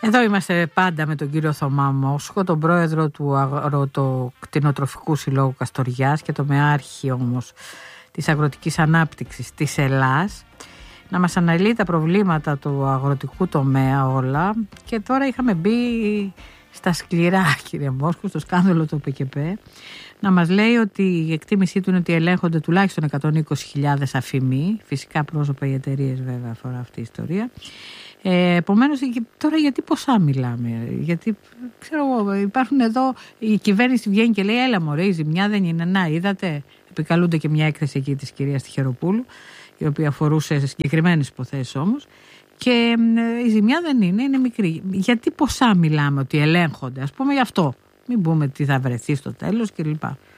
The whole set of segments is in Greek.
Εδώ είμαστε πάντα με τον κύριο Θωμά Μόσχο, τον πρόεδρο του Αγροτοκτηνοτροφικού Συλλόγου Καστοριάς και το μεάρχη όμως της αγροτικής ανάπτυξης της Ελλάς, να μας αναλύει τα προβλήματα του αγροτικού τομέα όλα. Και τώρα είχαμε μπει στα σκληρά, κύριε Μόσχο, στο σκάνδαλο του ΟΠΚΠ, να μας λέει ότι η εκτίμησή του είναι ότι ελέγχονται τουλάχιστον 120.000 αφημοί, φυσικά πρόσωπα οι εταιρείες βέβαια αφορά αυτή η ιστορία. Επομένως, τώρα γιατί ποσά μιλάμε? Γιατί, ξέρω εγώ, υπάρχουν εδώ, η κυβέρνηση βγαίνει και λέει έλα μωρέ, η ζημιά δεν είναι, να είδατε, επικαλούνται και μια έκθεση εκεί της κυρίας Τυχεροπούλου, η οποία αφορούσε σε συγκεκριμένες υποθέσεις όμως, και η ζημιά δεν είναι, είναι μικρή. Γιατί ποσά μιλάμε ότι ελέγχονται, ας πούμε γι' αυτό, μην πούμε τι θα βρεθεί στο τέλος κλπ.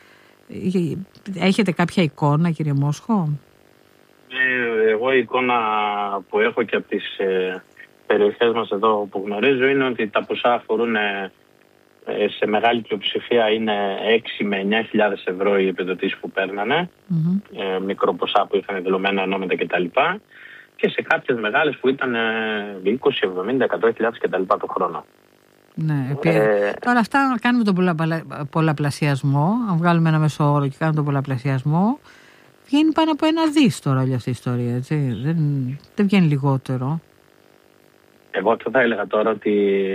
Έχετε κάποια εικόνα, κύριε Μόσχο? Εγώ η εικόνα που έχω και από τις περιοχές μας εδώ που γνωρίζω είναι ότι τα ποσά αφορούν σε μεγάλη πλειοψηφία είναι 6 με 9.000 ευρώ οι επιδοτήσεις που παίρνανε, μικρό ποσά που είχαν δηλωμένα ονόματα κτλ. Και σε κάποιες μεγάλες που ήταν 20, 70, 100.000 κτλ. Το χρόνο. Ναι, τώρα αυτά να κάνουμε τον πολλαπλασιασμό, αν βγάλουμε ένα μέσο όρο και κάνουμε τον πολλαπλασιασμό, βγαίνει πάνω από 1 δις τώρα όλη αυτή η ιστορία, έτσι. Δεν βγαίνει λιγότερο. Εγώ αυτό θα έλεγα τώρα ότι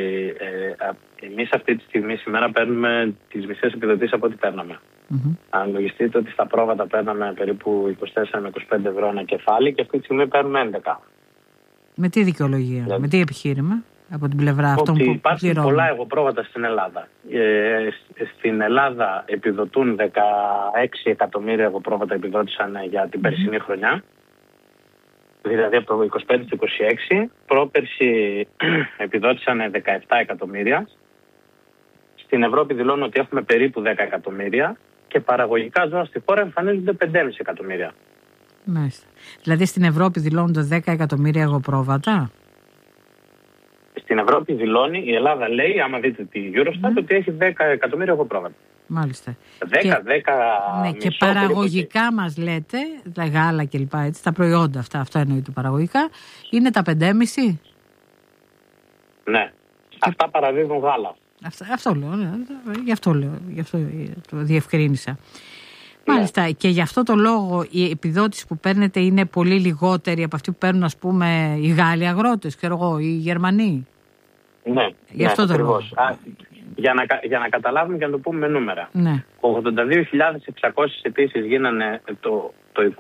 εμείς αυτή τη στιγμή σήμερα παίρνουμε τις μισές επιδοτήσεις από ό,τι παίρναμε. Αν λογιστείτε ότι στα πρόβατα παίρναμε περίπου 24 με 25 ευρώ ένα κεφάλι και αυτή τη στιγμή παίρνουμε 11. Με τι δικαιολογία, με τι επιχείρημα? Από την πλευρά αυτών που υπάρχουν πολλά εγωπρόβατα στην Ελλάδα. Στην Ελλάδα επιδοτούν 16 εκατομμύρια εγωπρόβατα επιδότησαν για την περσινή χρονιά. Δηλαδή από το 25 στο 26. Πρόπερση επιδότησαν 17 εκατομμύρια. Στην Ευρώπη δηλώνουν ότι έχουμε περίπου 10 εκατομμύρια και παραγωγικά ζώα στη χώρα εμφανίζονται 5,5 εκατομμύρια. Μάλιστα. Δηλαδή στην Ευρώπη δηλώνονται 10 εκατομμύρια εγωπρόβατα. Στην Ευρώπη δηλώνει, η Ελλάδα λέει, άμα δείτε τη Eurostat, ότι έχει 10 εκατομμύρια εγωπρόβατα. Μάλιστα. 10 ναι, και παραγωγικά μας λέτε, τα γάλα κλπ. Τα προϊόντα αυτά, αυτό εννοείται παραγωγικά, είναι τα 5,5. Ναι. Αυτά παραδίδουν γάλα. Αυτό λέω, ναι. Γι' αυτό το διευκρίνησα. Μάλιστα, και γι' αυτό το λόγο η επιδότηση που παίρνετε είναι πολύ λιγότερη από αυτή που παίρνουν, ας πούμε, οι Γάλλοι αγρότες, ξέρω εγώ, οι Γερμανοί. Ναι, γι' αυτό το λόγο. Για να καταλάβουμε και να το πούμε με νούμερα. Ναι. 82.600 αιτήσεις γίνανε το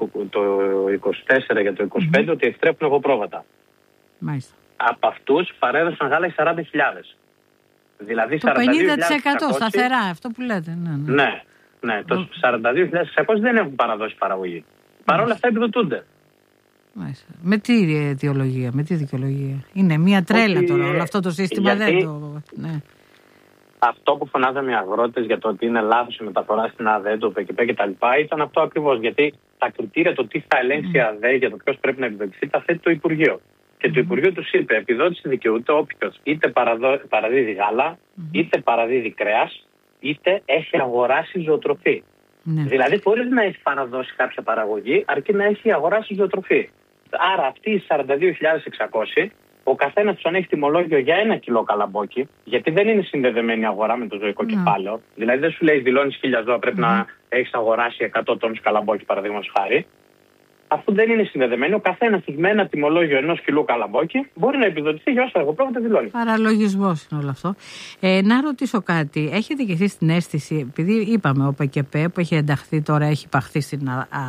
24 για το 25 ότι εκτρέπουν εγωπρόβατα. Μάλιστα. Από αυτούς παρέδωσαν γάλα οι 40.000. Δηλαδή το 50% σταθερά, αυτό που λέτε. Ναι, το 42.600 δεν έχουν παραδώσει παραγωγή. Παρ' όλα αυτά επιδοτούνται. Μάλιστα. Με τι αιτιολογία, με τι δικαιολογία? Είναι μια τρέλα τώρα όλο αυτό το σύστημα. Ναι. Αυτό που φωνάζαμε οι αγρότες για το ότι είναι λάθος η μεταφορά στην ΑΔΕ, το ΟΠΚΠ κτλ. Ήταν αυτό ακριβώς. Γιατί τα κριτήρια, το τι θα ελέγξει η ΑΔΕ για το ποιος πρέπει να επιδοτηθεί, τα θέτει το Υπουργείο. Και το Υπουργείο τους είπε: επιδότηση δικαιούται όποιος είτε παραδίδει γάλα, είτε παραδίδει κρέας, είτε έχει αγοράσει ζωοτροφή. Ναι. Δηλαδή, χωρίς να έχει παραδώσει κάποια παραγωγή, αρκεί να έχει αγοράσει ζωοτροφή. Άρα, αυτοί οι 42.600, ο καθένας τους έχει τιμολόγιο για 1 κιλό καλαμπόκι, γιατί δεν είναι συνδεδεμένη η αγορά με το ζωικό κεφάλαιο. Δηλαδή, δεν σου λέει δηλώνεις 1.000 ζώα, πρέπει να έχεις αγοράσει 100 τόνους καλαμπόκι, παραδείγματος χάρη. Αφού δεν είναι συνδεδεμένοι, ο καθένας τους με ένα τιμολόγιο 1 κιλού καλαμπόκι μπορεί να επιδοτηθεί για όσα εγωπρόβατα δηλώνει. Παραλογισμός είναι όλο αυτό. Να ρωτήσω κάτι. Έχετε κι εσείς την αίσθηση, επειδή είπαμε ο ΟΠΚΠ που έχει ενταχθεί τώρα, έχει υπαχθεί στην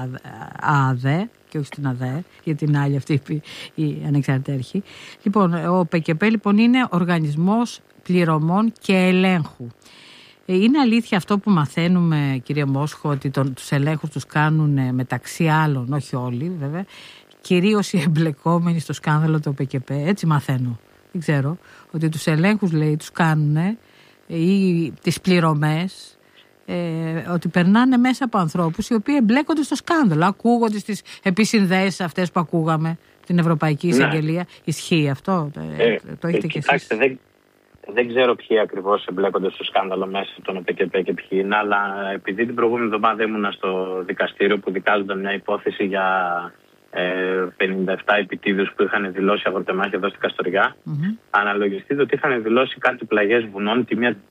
ΑΔΕ και όχι στην ΑΔΕ, για την άλλη αυτή η ανεξάρτητη αρχή. Λοιπόν, ο ΟΠΚΠ λοιπόν είναι οργανισμός πληρωμών και ελέγχου. Είναι αλήθεια αυτό που μαθαίνουμε, κύριε Μόσχο, ότι τους ελέγχους τους κάνουν μεταξύ άλλων, όχι όλοι βέβαια, κυρίως οι εμπλεκόμενοι στο σκάνδαλο του ΟΠΚΠ, έτσι μαθαίνω, δεν ξέρω, ότι τους ελέγχους λέει τους κάνουν ή τις πληρωμές, ότι περνάνε μέσα από ανθρώπους οι οποίοι εμπλέκονται στο σκάνδαλο, ακούγονται στις επισυνδέσεις αυτές που ακούγαμε, την Ευρωπαϊκή Εισαγγελία. Ισχύει αυτό, το έχετε κι εσείς? Δεν ξέρω ποιοι ακριβώς εμπλέκονται στο σκάνδαλο μέσα από τον ΟΠΚΠ και ποιοι είναι, αλλά επειδή την προηγούμενη εβδομάδα ήμουνα στο δικαστήριο που δικάζονταν μια υπόθεση για 57 επιτίδιους που είχαν δηλώσει αγροτεμάχια εδώ στην Καστοριά. Αναλογιστείτε ότι είχαν δηλώσει κάτι πλαγιές βουνών, τη μία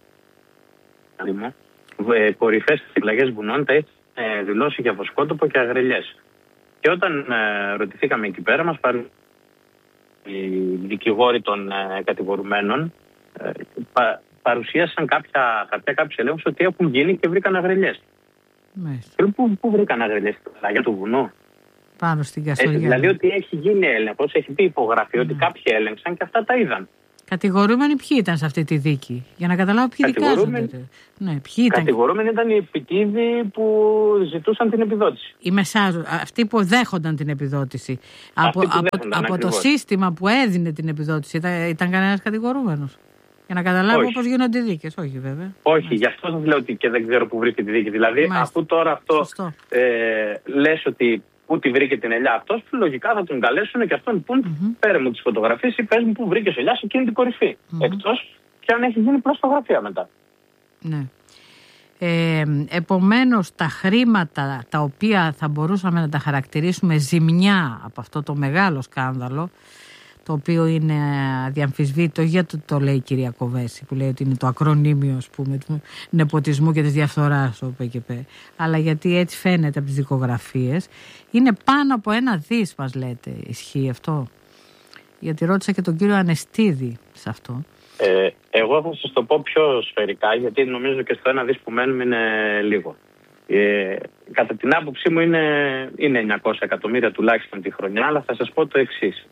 κορυφές πλαγιές βουνών τα είχαν δηλώσει για βοσκότοπο και αγρελιές. Και όταν ρωτηθήκαμε εκεί πέρα, μας οι δικηγόροι των κατηγορουμένων παρουσίασαν κάποια χαρτιά, κάποιους ελέγχους ότι έχουν γίνει και βρήκαν αγρελιές. Πού βρήκαν αγρελιές, στην πλαγιά του βουνού? Πάνω στην Καστοριά. Δηλαδή ότι έχει γίνει έλεγχος, έχει πει υπογραφή ότι κάποιοι έλεγξαν και αυτά τα είδαν. Κατηγορούμενοι ποιοι ήταν σε αυτή τη δίκη, για να καταλάβω ποιοι δικάζονται? Κατηγορούμενοι ήταν οι επιτίδιοι που ζητούσαν την επιδότηση. Οι αυτοί που δέχονταν την επιδότηση. Από το σύστημα που έδινε την επιδότηση ήταν κανένας κατηγορούμενος? Για να καταλάβω πώς γίνονται οι δίκες. Όχι, βέβαια. Όχι, γι' αυτό σας λέω ότι και δεν ξέρω πού βρήκε τη δίκη. Δηλαδή, αφού τώρα αυτό λες ότι πού τη βρήκε την ελιά αυτός, λογικά θα τον καλέσουν και αυτόν πούν πέρα μου τις φωτογραφίες ή πες μου πού βρήκες ελιά σε εκείνη την κορυφή. Εκτός και αν έχει γίνει πλαστογραφία μετά. Ναι. Επομένως τα χρήματα τα οποία θα μπορούσαμε να τα χαρακτηρίσουμε ζημιά από αυτό το μεγάλο σκάνδαλο, το οποίο είναι αδιαμφισβήτητο, γιατί το λέει η κυρία Κοβέση, που λέει ότι είναι το ακρονίμιο, ας πούμε, του νεποτισμού και της διαφθοράς, ο ΠΚΠ, αλλά γιατί έτσι φαίνεται από τις δικογραφίες, είναι πάνω από 1 δις, μας λέτε. Ισχύει αυτό? Γιατί ρώτησα και τον κύριο Ανεστίδη σε αυτό. Εγώ θα σας το πω πιο σφαιρικά, γιατί νομίζω και στο 1 δις που μένουμε είναι λίγο. Κατά την άποψή μου είναι 900 εκατομμύρια τουλάχιστον τη χρονιά, αλλά θα σας πω το εξής.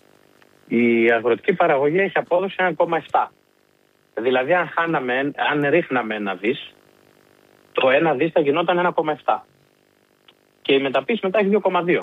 Η αγροτική παραγωγή έχει απόδοση 1,7. Δηλαδή αν ρίχναμε 1 δις, το 1 δις θα γινόταν 1,7. Και η μεταποίηση μετά έχει 2,2.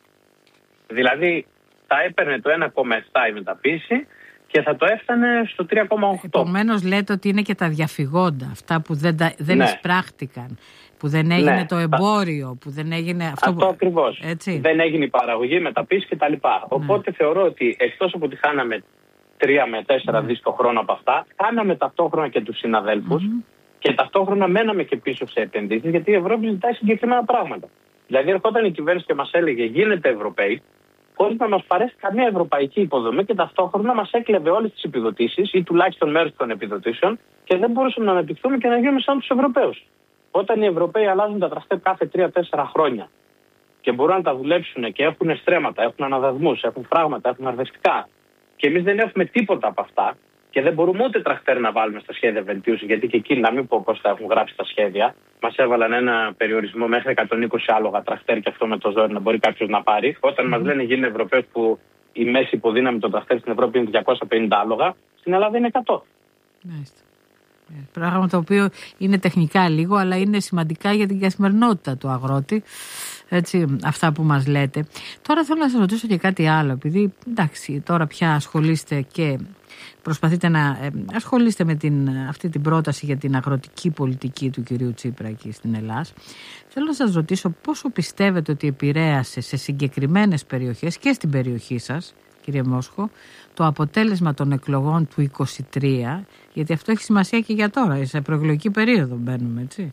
Δηλαδή θα έπαιρνε το 1,7 η μεταποίηση και θα το έφτανε στο 3,8. Επομένως λέτε ότι είναι και τα διαφυγόντα, αυτά που δεν εισπράχτηκαν, που δεν έγινε το εμπόριο, που δεν έγινε αυτό ακριβώς. Έτσι. Δεν έγινε η παραγωγή, μεταποίηση κτλ. Οπότε θεωρώ ότι εκτός από ότι χάναμε 3 με 4 δις το χρόνο από αυτά, χάναμε ταυτόχρονα και τους συναδέλφους και ταυτόχρονα μέναμε και πίσω σε επενδύσεις, γιατί η Ευρώπη ζητάει συγκεκριμένα πράγματα. Δηλαδή ερχόταν η κυβέρνηση και μας έλεγε γίνετε Ευρωπαίοι, χωρίς να μας παρέσει καμία ευρωπαϊκή υποδομή και ταυτόχρονα μας έκλεβε όλες τις επιδοτήσεις ή τουλάχιστον μέρος των επιδοτήσεων και δεν μπορούσαμε να αναπτυχθούμε και να γίνουμε σαν τους Ευρωπαίους. Όταν οι Ευρωπαίοι αλλάζουν τα τραχτέρ κάθε 3-4 χρόνια και μπορούν να τα δουλέψουν και έχουν στρέμματα, έχουν αναδασμούς, έχουν φράγματα, έχουν αρδευτικά και εμείς δεν έχουμε τίποτα από αυτά και δεν μπορούμε ούτε τραχτέρ να βάλουμε στα σχέδια βελτίωση, γιατί και εκεί να μην πω πώς θα έχουν γράψει τα σχέδια. Μας έβαλαν ένα περιορισμό μέχρι 120 άλογα τραχτέρ και αυτό με το ζόρι να μπορεί κάποιος να πάρει. Όταν μας λένε γίνει Ευρωπαίος που η μέση υποδύναμη των τραχτέρ στην Ευρώπη είναι 250 άλογα, στην Ελλάδα είναι 100. Μάλιστα. Πράγμα το οποίο είναι τεχνικά λίγο, αλλά είναι σημαντικά για την καθημερινότητα του αγρότη. Έτσι, αυτά που μας λέτε. Τώρα θέλω να σας ρωτήσω και κάτι άλλο, επειδή εντάξει, τώρα πια ασχολείστε και προσπαθείτε να ασχολείστε με αυτή την πρόταση για την αγροτική πολιτική του κυρίου Τσίπρα εκεί στην Ελλάδα. Θέλω να σας ρωτήσω πόσο πιστεύετε ότι επηρέασε σε συγκεκριμένες περιοχές και στην περιοχή σας, κύριε Μόσχο, το αποτέλεσμα των εκλογών του 2023, γιατί αυτό έχει σημασία και για τώρα, σε προεκλογική περίοδο μπαίνουμε, έτσι.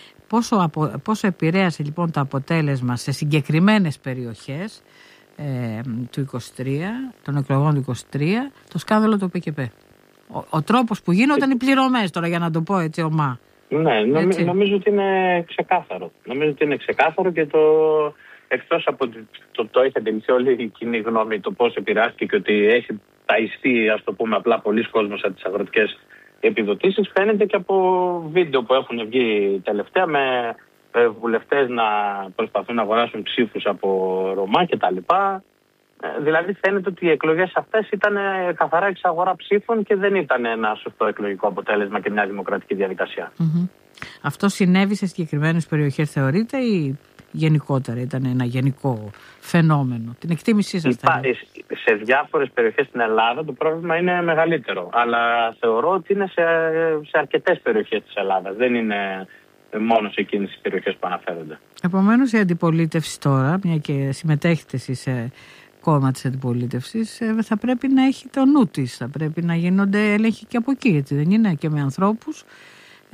Πόσο επηρέασε λοιπόν το αποτέλεσμα σε συγκεκριμένες περιοχές του 23, των εκλογών του 23, το σκάνδαλο του ΠΚΠ. Ο τρόπος που γίνονταν οι πληρωμές, τώρα για να το πω έτσι ομά. Ναι, νομίζω ότι είναι ξεκάθαρο. Νομίζω ότι είναι ξεκάθαρο και εκτός από το έχει αντιληφθεί όλη η κοινή γνώμη το πώς επηρεάστηκε και ότι έχει ταϊστεί, ας το πούμε απλά, πολλοί κόσμος από τις αγροτικές επιδοτήσεις, φαίνεται και από βίντεο που έχουν βγει τελευταία με βουλευτές να προσπαθούν να αγοράσουν ψήφους από Ρωμά κτλ. Δηλαδή φαίνεται ότι οι εκλογές αυτές ήταν καθαρά εξαγορά ψήφων και δεν ήταν ένα σωστό εκλογικό αποτέλεσμα και μια δημοκρατική διαδικασία. Αυτό συνέβη σε συγκεκριμένες περιοχές, θεωρείτε, ή γενικότερα ήταν ένα γενικό φαινόμενο? Την εκτίμησή σας? Σε διάφορες περιοχές στην Ελλάδα το πρόβλημα είναι μεγαλύτερο, αλλά θεωρώ ότι είναι σε αρκετές περιοχές της Ελλάδας. Δεν είναι μόνο σε εκείνες τις περιοχές που αναφέρονται. Επομένως η αντιπολίτευση τώρα, μια και συμμετέχετε εσείς σε κόμμα της αντιπολίτευσης, θα πρέπει να έχει το νου της, θα πρέπει να γίνονται έλεγχοι και από εκεί, έτσι δεν είναι? Και με ανθρώπους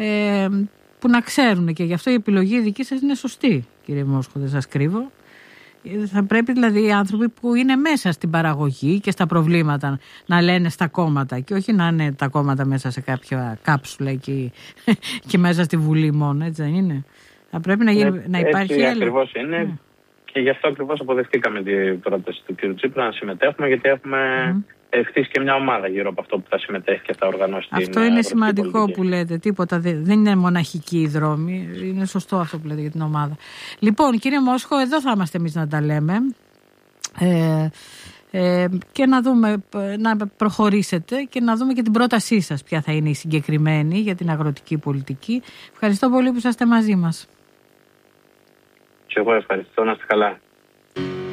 που να ξέρουν, και γι' αυτό η επιλογή δική σας είναι σωστή, κύριε Μόσχο, δεν σας κρύβω. Θα πρέπει δηλαδή οι άνθρωποι που είναι μέσα στην παραγωγή και στα προβλήματα να λένε στα κόμματα και όχι να είναι τα κόμματα μέσα σε κάποια κάψουλα και μέσα στη Βουλή μόνο, έτσι δεν είναι? Θα πρέπει να υπάρχει έλεγχο. Ακριβώς είναι. Και γι' αυτό ακριβώς αποδεχτήκαμε την πρόταση του κ. Τσίπρα να συμμετέχουμε, γιατί έχουμε χτίσει και μια ομάδα γύρω από αυτό που θα συμμετέχει και θα οργανώσει την Αυτό είναι σημαντικό πολιτική. που λέτε. Τίποτα δεν είναι μοναχική η δρόμη. Είναι σωστό αυτό που λέτε για την ομάδα. Λοιπόν, κύριε Μόσχο, εδώ θα είμαστε εμείς να τα λέμε. Και να δούμε, να προχωρήσετε και να δούμε και την πρότασή σας ποια θα είναι η συγκεκριμένη για την αγροτική πολιτική. Ευχαριστώ πολύ που είσαστε μαζί μας. Και εγώ ευχαριστώ, να είστε καλά.